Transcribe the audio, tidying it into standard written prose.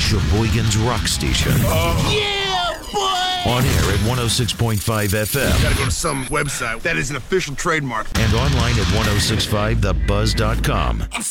Sheboygan's rock station. Yeah, boy! On air at 106.5 FM. Gotta go to some website that is an official trademark. And online at 1065thebuzz.com.